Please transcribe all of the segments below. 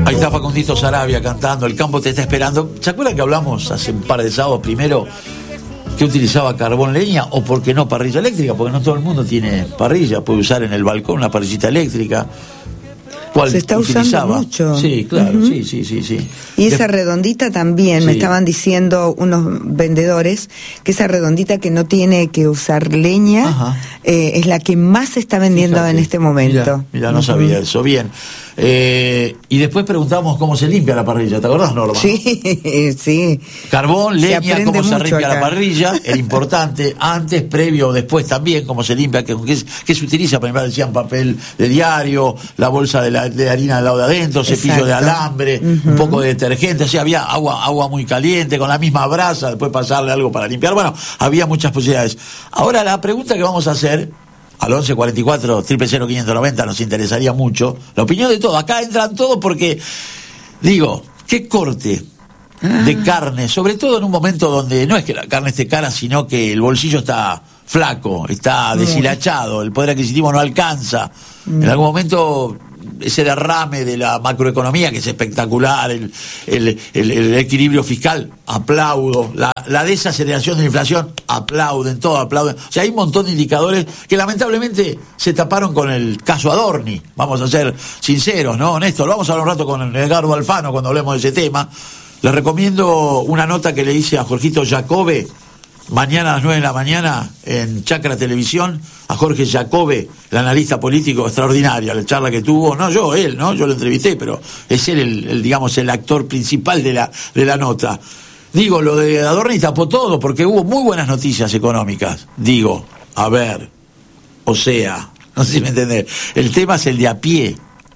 Ahí está Facundito Sarabia cantando, el campo te está esperando. ¿Se acuerdan que hablamos hace un par de sábados primero que utilizaba carbón, leña o por qué no parrilla eléctrica? Porque no todo el mundo tiene parrilla, puede usar en el balcón una parrillita eléctrica. ¿Cuál se está usando mucho? Sí, claro, sí. Y esa redondita también, me estaban diciendo unos vendedores que esa redondita que no tiene que usar leña es la que más se está vendiendo en este momento. Mira, no sabía eso. Bien. Y después preguntamos cómo se limpia la parrilla, ¿te acordás, Norma? Sí. Carbón, leña, cómo se limpia la parrilla, era importante, antes, previo o después también, cómo se limpia, qué se utiliza, por ejemplo, decían papel de diario, la bolsa de harina al lado de adentro, cepillo de alambre, un poco de detergente, o sea, había agua muy caliente, con la misma brasa, después pasarle algo para limpiar, bueno, había muchas posibilidades. Ahora la pregunta que vamos a hacer al 1144-00590 nos interesaría mucho la opinión de todos. Acá entran todos porque, digo, ¿qué corte de carne? Sobre todo en un momento donde no es que la carne esté cara, sino que el bolsillo está flaco, está deshilachado, el poder adquisitivo no alcanza. En algún momento ese derrame de la macroeconomía, que es espectacular, el equilibrio fiscal, aplaudo, la desaceleración de la inflación, aplauden. O sea, hay un montón de indicadores que lamentablemente se taparon con el caso Adorni, vamos a ser sinceros, ¿no? Honestos, lo vamos a hablar un rato con Edgardo Alfano cuando hablemos de ese tema. Les recomiendo una nota que le hice a Jorgito Jacobe, mañana a las 9 de la mañana en Chacra Televisión, a Jorge Jacobe, el analista político extraordinario, la charla que tuvo, yo lo entrevisté, pero es él digamos, el actor principal de la nota. Digo, lo de Adorni tapó todo, porque hubo muy buenas noticias económicas. Digo, no sé si me entendés, el tema es el de a pie.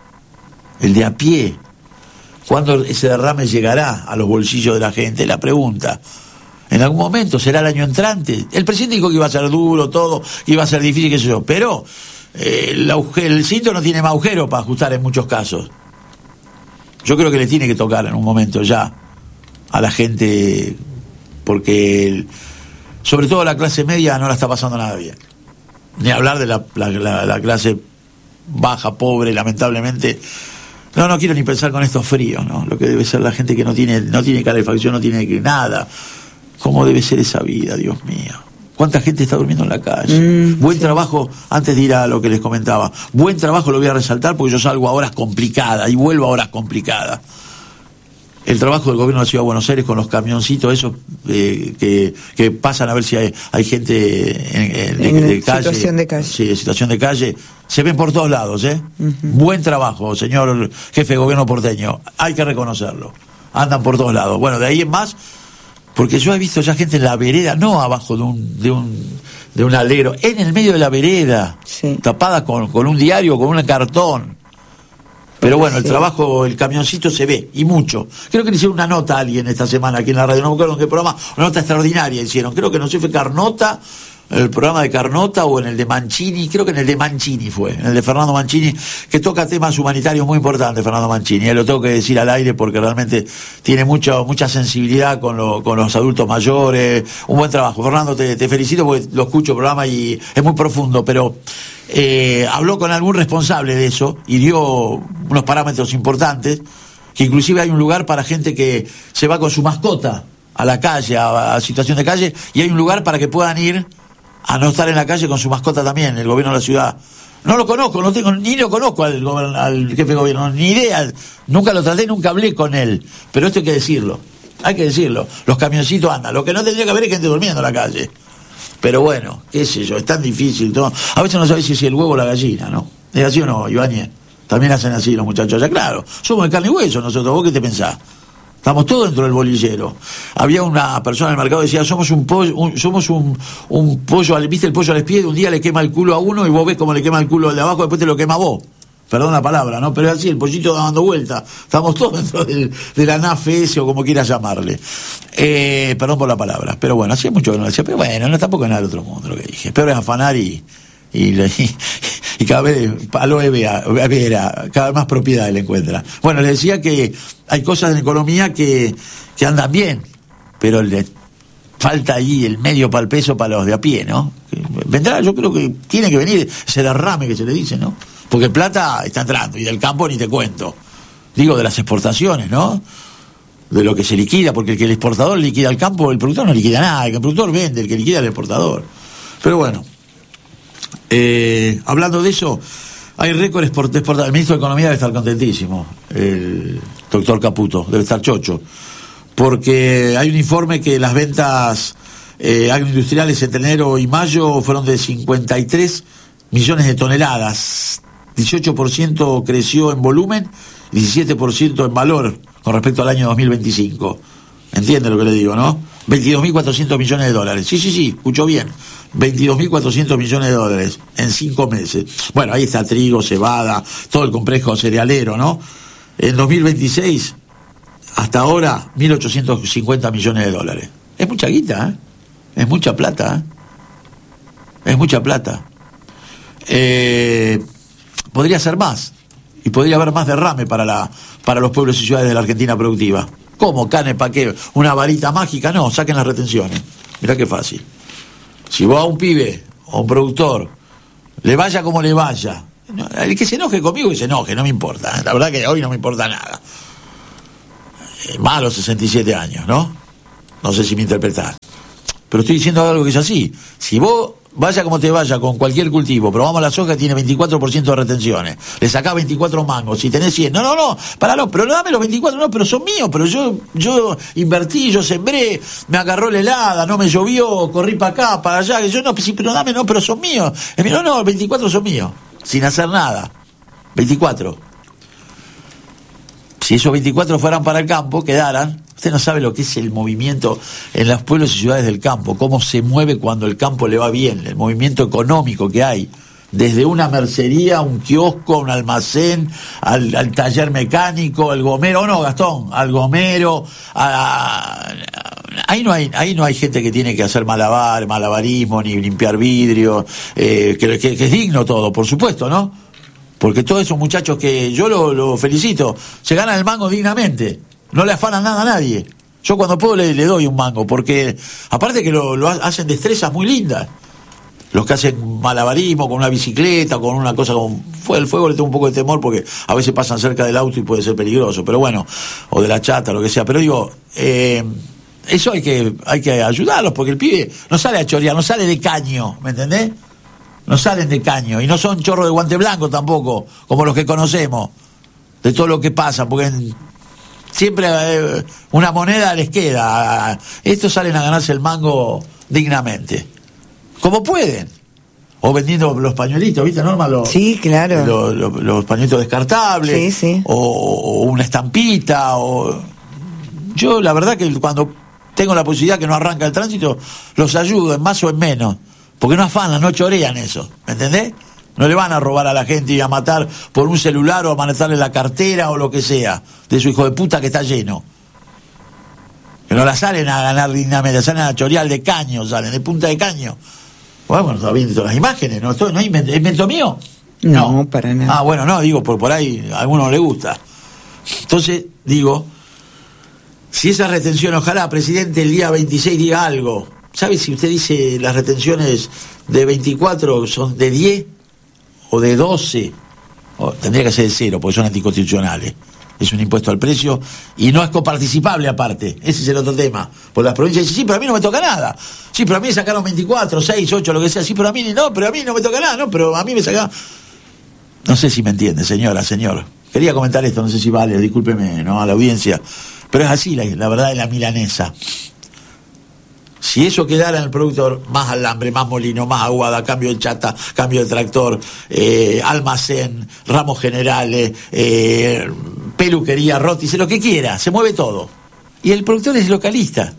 ¿Cuándo ese derrame llegará a los bolsillos de la gente? La pregunta. En algún momento, será el año entrante. El presidente dijo que iba a ser duro todo, que iba a ser difícil, qué sé yo, pero el cinto no tiene más agujero para ajustar en muchos casos. Yo creo que le tiene que tocar en un momento ya a la gente, porque sobre todo la clase media no la está pasando nada bien. Ni hablar de la clase baja, pobre, lamentablemente. No quiero ni pensar con estos fríos, ¿no? Lo que debe ser la gente que no tiene calefacción, no tiene nada. ¿Cómo debe ser esa vida, Dios mío? ¿Cuánta gente está durmiendo en la calle? Buen trabajo, antes de ir a lo que les comentaba, buen trabajo, lo voy a resaltar porque yo salgo a horas complicadas y vuelvo a horas complicadas. El trabajo del gobierno de la Ciudad de Buenos Aires con los camioncitos esos que pasan a ver si hay gente de calle. Situación de calle. Sí, situación de calle. Se ven por todos lados, Buen trabajo, señor jefe de gobierno porteño. Hay que reconocerlo. Andan por todos lados. Bueno, de ahí en más, porque yo he visto ya gente en la vereda, no abajo de un alero, en el medio de la vereda, tapada con un diario, con un cartón. Pero bueno, el trabajo, el camioncito se ve, y mucho. Creo que le hicieron una nota a alguien esta semana aquí en la radio, no me acuerdo en qué programa, una nota extraordinaria hicieron. Creo que no sé, fue Carnota, el programa de Carnota o en el de Mancini, creo que en el de Mancini fue, en el de Fernando Mancini, que toca temas humanitarios muy importantes, Fernando Mancini. Lo tengo que decir al aire porque realmente tiene mucha sensibilidad con los adultos mayores. Un buen trabajo. Fernando, te felicito porque lo escucho el programa y es muy profundo, pero habló con algún responsable de eso y dio unos parámetros importantes, que inclusive hay un lugar para gente que se va con su mascota a la calle, a situación de calle, y hay un lugar para que puedan ir a no estar en la calle con su mascota también, el gobierno de la ciudad. No lo conozco, ni lo conozco al jefe de gobierno, ni idea, nunca lo traté, nunca hablé con él, pero esto hay que decirlo, los camioncitos andan, lo que no tendría que haber es gente durmiendo en la calle. Pero bueno, qué sé yo, es tan difícil todo. A veces no sabés si es el huevo o la gallina, ¿no? ¿Es así o no, Ibáñez? También hacen así los muchachos allá, claro, somos de carne y hueso nosotros, ¿vos qué te pensás? Estamos todos dentro del bolillero. Había una persona en el mercado que decía, somos un pollo, ¿viste el pollo al espiedo? Un día le quema el culo a uno y vos ves cómo le quema el culo al de abajo, después te lo quema a vos. Perdón la palabra, ¿no? Pero es así, el pollito dando vuelta. Estamos todos dentro de la nafe ese o como quieras llamarle. Perdón por la palabra. Pero bueno, hacía mucho que no lo decía. Pero bueno, no, tampoco es nada del otro mundo lo que dije. Peor es afanar y cada vez aloe vera, cada vez más propiedades le encuentra. Bueno, le decía que hay cosas en la economía que andan bien, pero le falta ahí el medio para el peso para los de a pie, ¿no? Vendrá, yo creo que tiene que venir ese derrame que se le dice, ¿no? Porque plata está entrando y del campo ni te cuento. digo de las exportaciones, ¿no? De lo que se liquida, porque el exportador liquida al campo, el productor no liquida nada, el productor vende, el que liquida es el exportador. Pero bueno, hablando de eso, hay récords de exportación. El ministro de Economía debe estar contentísimo, el doctor Caputo, debe estar chocho, porque hay un informe que las ventas agroindustriales entre enero y mayo fueron de 53 millones de toneladas, 18% creció en volumen, 17% en valor con respecto al año 2025. ¿Entiende lo que le digo, no? 22.400 millones de dólares. Sí, escucho bien. 22.400 millones de dólares en 5 meses. Bueno, ahí está trigo, cebada, todo el complejo cerealero, ¿no? En 2026, hasta ahora, 1.850 millones de dólares. Es mucha guita, ¿eh? Es mucha plata, ¿eh? Es mucha plata. Podría ser más, y podría haber más derrame para los pueblos y ciudades de la Argentina productiva. ¿Cómo? ¿Cane para qué? ¿Una varita mágica? No, saquen las retenciones. Mirá qué fácil. Si vos a un pibe o a un productor, le vaya como le vaya, el que se enoje conmigo, que se enoje, no me importa. La verdad que hoy no me importa nada. Más a los 67 años, ¿no? No sé si me interpretás. Pero estoy diciendo algo que es así. Si vos vaya como te vaya con cualquier cultivo, pero vamos a la soja, tiene 24% de retenciones, le sacás 24 mangos, si tenés 100, no, pero dame los 24, no, pero son míos, pero yo invertí, yo sembré, me agarró la helada, no me llovió, corrí para acá, para allá, que yo no, sí, pero dame, no, pero son míos, no, 24 son míos, sin hacer nada, 24. Si esos 24 fueran para el campo, quedaran. Usted no sabe lo que es el movimiento en los pueblos y ciudades del campo, cómo se mueve cuando el campo le va bien, el movimiento económico que hay, desde una mercería, un kiosco, un almacén, al taller mecánico, al gomero, no, Gastón, al gomero, ahí no hay gente que tiene que hacer malabarismo, ni limpiar vidrio, que es digno todo, por supuesto, ¿no? Porque todos esos muchachos que yo lo felicito, se ganan el mango dignamente. No le afanan nada a nadie. Yo cuando puedo le doy un mango, porque aparte que lo hacen destrezas muy lindas. Los que hacen malabarismo con una bicicleta, con una cosa como el fuego, le tengo un poco de temor porque a veces pasan cerca del auto y puede ser peligroso, pero bueno, o de la chata, lo que sea. Pero digo, eso hay que ayudarlos, porque el pibe no sale a chorear, no sale de caño, ¿me entendés? No salen de caño, y no son chorros de guante blanco tampoco, como los que conocemos, de todo lo que pasa, porque siempre una moneda les queda. Estos salen a ganarse el mango dignamente, como pueden, o vendiendo los pañuelitos, ¿viste, Norma? Sí, claro. Los pañuelitos descartables, sí. O una estampita, yo la verdad que cuando tengo la posibilidad que no arranca el tránsito, los ayudo en más o en menos, porque no afanan, no chorean eso, ¿me entendés? No le van a robar a la gente y a matar por un celular o a manejarle la cartera o lo que sea de su hijo de puta que está lleno. Que no la salen a ganar dignamente, salen a chorear de caño, salen de punta de caño. Bueno, está viendo las imágenes, ¿no? ¿Es invento mío? No, para nada. Bueno, no, digo, por ahí a alguno le gusta. Entonces, digo, si esa retención, ojalá, presidente, el día 26 diga algo. ¿Sabe si usted dice las retenciones de 24 son de 10 o de 12? Tendría que ser de 0 porque son anticonstitucionales. Es un impuesto al precio y no es coparticipable aparte. Ese es el otro tema. Porque las provincias dicen, sí, pero a mí no me toca nada. Sí, pero a mí me sacaron 24, 6, 8, lo que sea. Sí, pero a mí no me toca nada, no, pero a mí me sacaron. No sé si me entiende, señor. Quería comentar esto, no sé si vale, discúlpeme, ¿no? A la audiencia. Pero es así, la verdad es la milanesa. Si eso quedara en el productor, más alambre, más molino, más aguada, cambio de chata, cambio de tractor, almacén, ramos generales, peluquería, rótice, lo que quiera, se mueve todo. Y el productor es localista.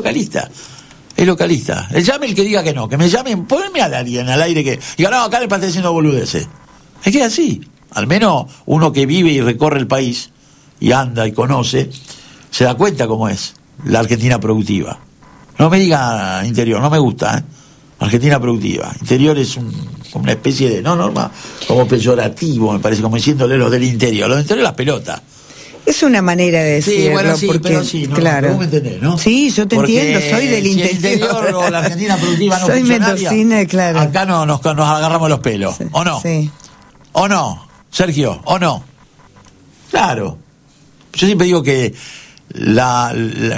Llame el que diga que no, que me llamen, ponme a alguien al aire que diga, no, acá le está diciendo boludeces. Es que es así. Al menos uno que vive y recorre el país y anda y conoce, se da cuenta cómo es la Argentina productiva. No me diga interior, no me gusta, ¿eh? Argentina productiva. Interior es una especie de, no, Norma, como peyorativo, me parece, como diciéndole los del interior. Los del interior las pelotas. Es una manera de decirlo. Sí, bueno, sí, porque, pero sí, ¿no? Claro. ¿Vos me entendés, no? Sí, yo te entiendo, soy del interior. O la Argentina productiva no soy funcionaria, mendocina, claro. Acá nos agarramos los pelos, sí, ¿o no? Sí. ¿O no, Sergio? ¿O no? Claro. Yo siempre digo que la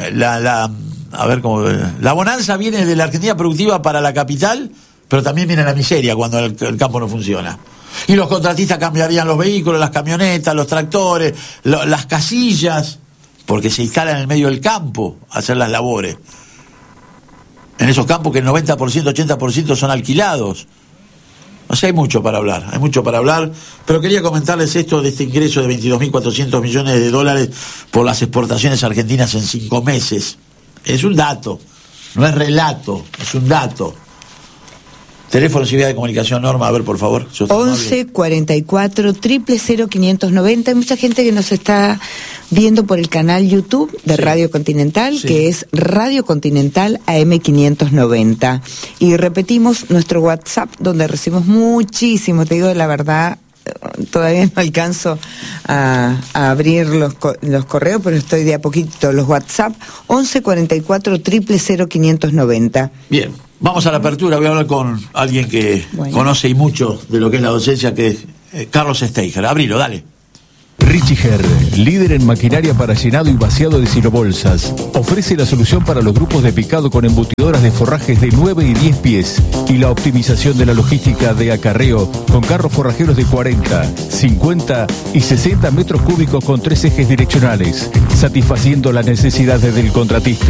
bonanza viene de la Argentina productiva para la capital, pero también viene la miseria cuando el campo no funciona. Y los contratistas cambiarían los vehículos, las camionetas, los tractores, las casillas, porque se instalan en el medio del campo a hacer las labores. En esos campos que el 90%, 80% son alquilados. O sea, hay mucho para hablar, pero quería comentarles esto de este ingreso de 22.400 millones de dólares por las exportaciones argentinas en 5 meses. Es un dato, no es relato, es un dato. Teléfono y vía de comunicación, Norma, a ver, por favor. 11 44 000 590. Hay mucha gente que nos está viendo por el canal YouTube de Radio Continental, que es Radio Continental AM590. Y repetimos nuestro WhatsApp, donde recibimos muchísimo, te digo la verdad, todavía no alcanzo a abrir los correos, pero estoy de a poquito. Los WhatsApp, 11 44 000 590. Bien. Vamos a la apertura, voy a hablar con alguien que conoce y mucho de lo que es la docencia, que es Carlos Steiger. Abrilo, dale. Richiger, líder en maquinaria para llenado y vaciado de silobolsas, ofrece la solución para los grupos de picado con embutidoras de forrajes de 9 y 10 pies y la optimización de la logística de acarreo con carros forrajeros de 40, 50 y 60 metros cúbicos con 3 ejes direccionales, satisfaciendo las necesidades del contratista.